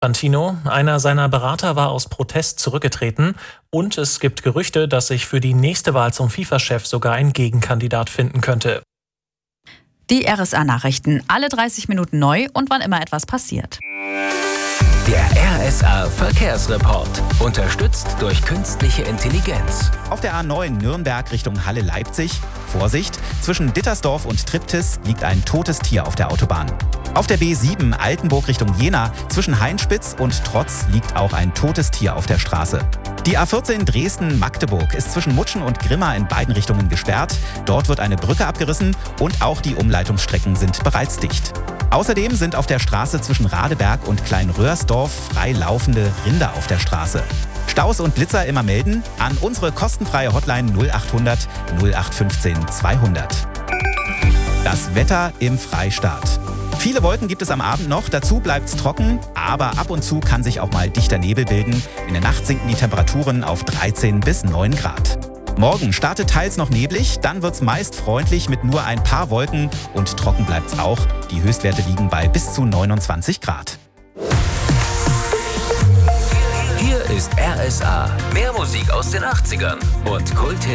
Fantino, einer seiner Berater, war aus Protest zurückgetreten und es gibt Gerüchte, dass sich für die nächste Wahl zum FIFA-Chef sogar ein Gegenkandidat finden könnte. Die RSA-Nachrichten, alle 30 Minuten neu und wann immer etwas passiert. Der RSA-Verkehrsreport, unterstützt durch künstliche Intelligenz. Auf der A9 Nürnberg Richtung Halle-Leipzig. Vorsicht, zwischen Dittersdorf und Triptis liegt ein totes Tier auf der Autobahn. Auf der B7 Altenburg Richtung Jena zwischen Hainspitz und Trotz liegt auch ein totes Tier auf der Straße. Die A14 Dresden-Magdeburg ist zwischen Mutschen und Grimma in beiden Richtungen gesperrt. Dort wird eine Brücke abgerissen und auch die Umleitungsstrecken sind bereits dicht. Außerdem sind auf der Straße zwischen Radeberg und Kleinröhrsdorf frei laufende Rinder auf der Straße. Staus und Blitzer immer melden an unsere kostenfreie Hotline 0800 0815 200. Das Wetter im Freistaat. Viele Wolken gibt es am Abend noch, dazu bleibt's trocken, aber ab und zu kann sich auch mal dichter Nebel bilden. In der Nacht sinken die Temperaturen auf 13 bis 9 Grad. Morgen startet teils noch neblig, dann wird's meist freundlich mit nur ein paar Wolken und trocken bleibt's auch. Die Höchstwerte liegen bei bis zu 29 Grad. Hier ist RSA, mehr Musik aus den 80ern und Kult